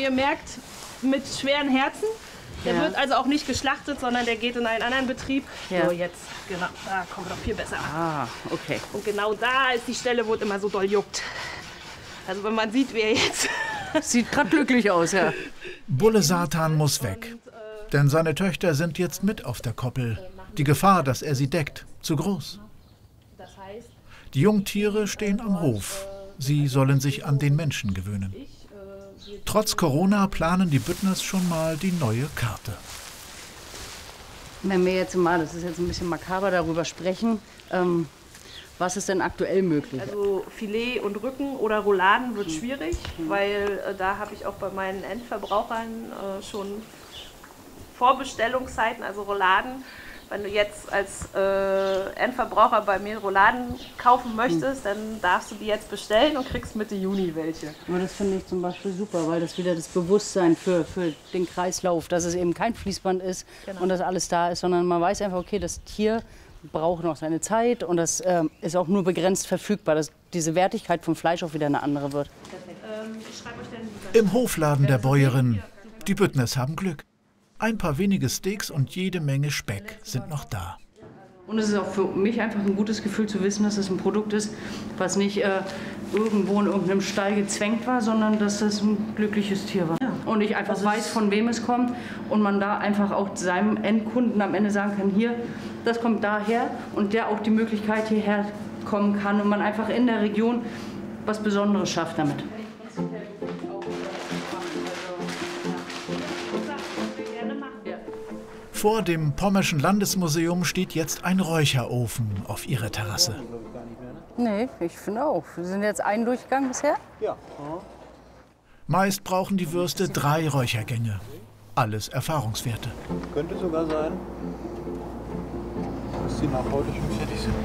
ihr merkt, mit schweren Herzen. Der wird also auch nicht geschlachtet, sondern der geht in einen anderen Betrieb. Ja. So, jetzt, genau, da kommt doch viel besser. Ah, okay. Und genau da ist die Stelle, wo es immer so doll juckt. Also wenn man sieht, wie er jetzt... Sieht gerade glücklich aus, ja. Bulle Satan muss weg, denn seine Töchter sind jetzt mit auf der Koppel. Die Gefahr, dass er sie deckt, zu groß. Die Jungtiere stehen am Hof. Sie sollen sich an den Menschen gewöhnen. Trotz Corona planen die Büttners schon mal die neue Karte. Wenn wir jetzt mal, das ist jetzt ein bisschen makaber, darüber sprechen, was ist denn aktuell möglich? Also Filet und Rücken oder Rouladen wird schwierig, weil da habe ich auch bei meinen Endverbrauchern schon Vorbestellungszeiten, also Rouladen. Wenn du jetzt als Endverbraucher bei mir Rouladen kaufen möchtest, dann darfst du die jetzt bestellen und kriegst Mitte Juni welche. Aber das finde ich zum Beispiel super, weil das wieder das Bewusstsein für den Kreislauf, dass es eben kein Fließband ist und dass alles da ist, sondern man weiß einfach, okay, das Tier braucht noch seine Zeit und das ist auch nur begrenzt verfügbar, dass diese Wertigkeit vom Fleisch auch wieder eine andere wird. Im Hofladen der Bäuerin. Die Büttners haben Glück. Ein paar wenige Steaks und jede Menge Speck sind noch da. Und es ist auch für mich einfach ein gutes Gefühl zu wissen, dass es ein Produkt ist, was nicht irgendwo in irgendeinem Stall gezwängt war, sondern dass es ein glückliches Tier war. Ja. Und ich einfach weiß, von wem es kommt und man da einfach auch seinem Endkunden am Ende sagen kann, hier, das kommt daher und der auch die Möglichkeit hierher kommen kann und man einfach in der Region was Besonderes schafft damit. Vor dem Pommerschen Landesmuseum steht jetzt ein Räucherofen auf ihrer Terrasse. Nee, ich finde auch. Wir sind jetzt einen Durchgang bisher. Ja. Meist brauchen die Würste 3 Räuchergänge. Alles Erfahrungswerte. Könnte sogar sein, dass die nach heute schon fertig sind.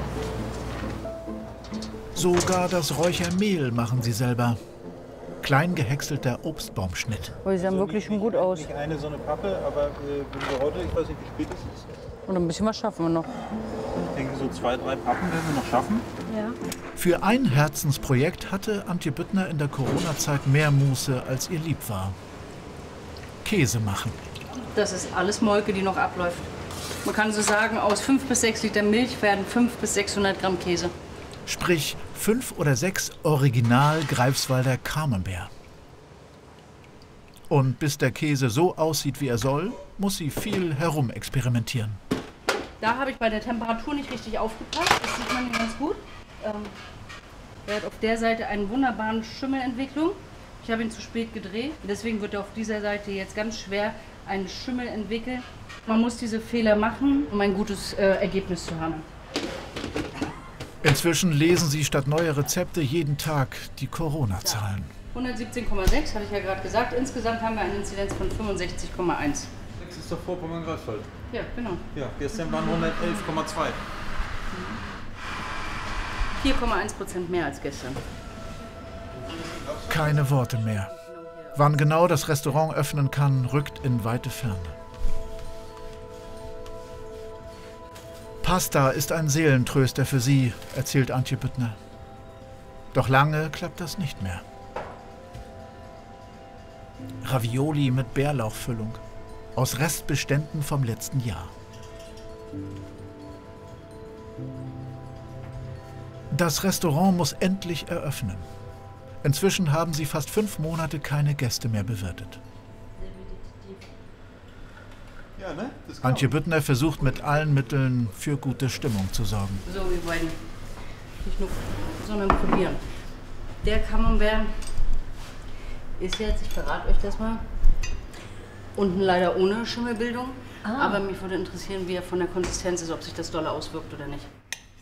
Sogar das Räuchermehl machen sie selber. Klein gehäckselter Obstbaumschnitt. Oh, die sehen wirklich schon gut aus. Nicht eine so eine Pappe, aber wenn wir heute, ich weiß nicht, wie spät es ist. Und ein bisschen was schaffen wir noch. Ich denke, so 2, 3 Pappen werden wir noch schaffen. Ja. Für ein Herzensprojekt hatte Antje Büttner in der Corona-Zeit mehr Muße, als ihr lieb war. Käse machen. Das ist alles Molke, die noch abläuft. Man kann so sagen, aus 5 bis 6 Liter Milch werden 500 bis 600 Gramm Käse. Sprich 5 oder 6 Original Greifswalder Camembert. Und bis der Käse so aussieht, wie er soll, muss sie viel herumexperimentieren. Da habe ich bei der Temperatur nicht richtig aufgepasst. Das sieht man hier ganz gut. Er hat auf der Seite einen wunderbaren Schimmelentwicklung. Ich habe ihn zu spät gedreht. Deswegen wird er auf dieser Seite jetzt ganz schwer einen Schimmel entwickeln. Man muss diese Fehler machen, um ein gutes Ergebnis zu haben. Inzwischen lesen sie statt neuer Rezepte jeden Tag die Corona-Zahlen. 117,6 hatte ich ja gerade gesagt. Insgesamt haben wir eine Inzidenz von 65,1. 6 ist doch Vorpommern-Greifswald. Ja, genau. Ja, gestern waren 111,2. 4,1% mehr als gestern. Keine Worte mehr. Wann genau das Restaurant öffnen kann, rückt in weite Ferne. Pasta ist ein Seelentröster für sie, erzählt Antje Büttner. Doch lange klappt das nicht mehr. Ravioli mit Bärlauchfüllung. Aus Restbeständen vom letzten Jahr. Das Restaurant muss endlich eröffnen. Inzwischen haben sie fast 5 Monate keine Gäste mehr bewirtet. Ja, ne? Antje Büttner versucht mit allen Mitteln für gute Stimmung zu sorgen. So, wir wollen nicht nur, sondern probieren. Der Camembert ist jetzt, ich verrate euch das mal, unten leider ohne Schimmelbildung. Aber mich würde interessieren, wie er von der Konsistenz ist, ob sich das doll auswirkt oder nicht.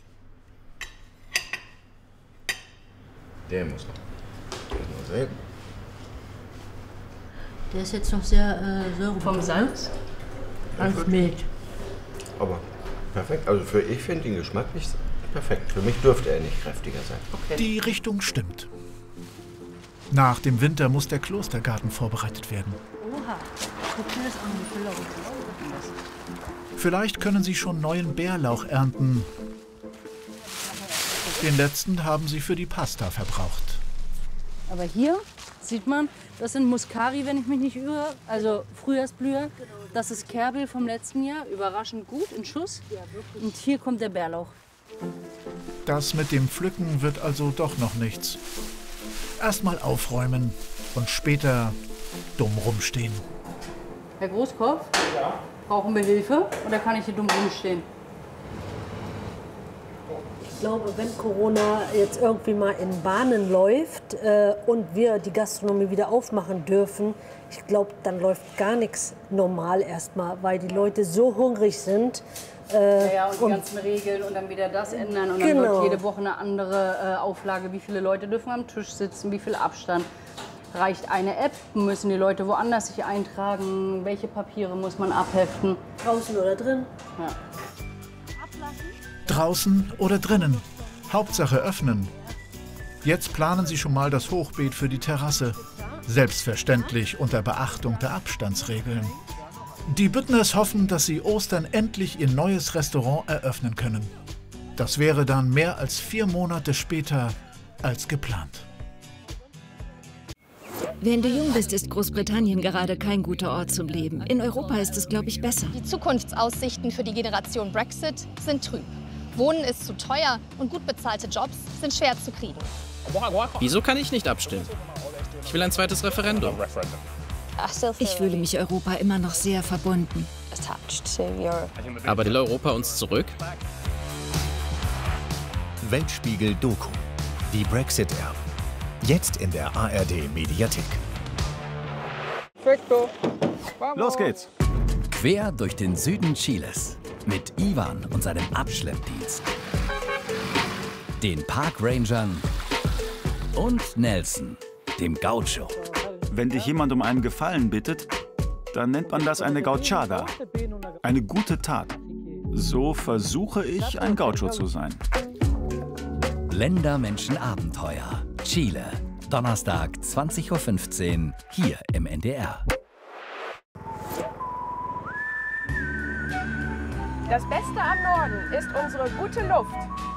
Der muss noch. Der ist noch selten. Der ist jetzt noch sehr säurevoll. Vom Salz? Als Milch. Aber perfekt. Also ich finde den geschmacklich perfekt. Für mich dürfte er nicht kräftiger sein. Okay. Die Richtung stimmt. Nach dem Winter muss der Klostergarten vorbereitet werden. Oha, guck dir das an, wie viel Lauch. Vielleicht können sie schon neuen Bärlauch ernten. Den letzten haben sie für die Pasta verbraucht. Aber hier sieht man, das sind Muscari, wenn ich mich nicht irre, also Frühjahrsblüher. Das ist Kerbel vom letzten Jahr, überraschend gut in Schuss. Und hier kommt der Bärlauch. Das mit dem Pflücken wird also doch noch nichts. Erstmal aufräumen und später dumm rumstehen. Herr Großkopf, brauchen wir Hilfe oder kann ich hier dumm rumstehen? Ich glaube, wenn Corona jetzt irgendwie mal in Bahnen läuft und wir die Gastronomie wieder aufmachen dürfen, ich glaube, dann läuft gar nichts normal erstmal, weil die Leute so hungrig sind. Ja, und die ganzen Regeln und dann wieder das ändern und dann wird jede Woche eine andere Auflage. Wie viele Leute dürfen am Tisch sitzen, wie viel Abstand. Reicht eine App? Müssen die Leute woanders sich eintragen? Welche Papiere muss man abheften? Draußen oder drin? Ja. Draußen oder drinnen. Hauptsache öffnen. Jetzt planen sie schon mal das Hochbeet für die Terrasse. Selbstverständlich unter Beachtung der Abstandsregeln. Die Büttners hoffen, dass sie Ostern endlich ihr neues Restaurant eröffnen können. Das wäre dann mehr als 4 Monate später als geplant. Wenn du jung bist, ist Großbritannien gerade kein guter Ort zum Leben. In Europa ist es, glaube ich, besser. Die Zukunftsaussichten für die Generation Brexit sind trüb. Wohnen ist zu teuer und gut bezahlte Jobs sind schwer zu kriegen. Wieso kann ich nicht abstimmen? Ich will ein zweites Referendum. Ich fühle mich Europa immer noch sehr verbunden. Aber will Europa uns zurück? Weltspiegel Doku. Die Brexit-Erben. Jetzt in der ARD-Mediathek. Los geht's. Quer durch den Süden Chiles. Mit Ivan und seinem Abschleppdienst. Den Parkrangern und Nelson, dem Gaucho. Wenn dich jemand um einen Gefallen bittet, dann nennt man das eine Gauchada. Eine gute Tat. So versuche ich, ein Gaucho zu sein. Ländermenschenabenteuer. Chile. Donnerstag, 20:15 Uhr, hier im NDR. Das Beste am Norden ist unsere gute Luft.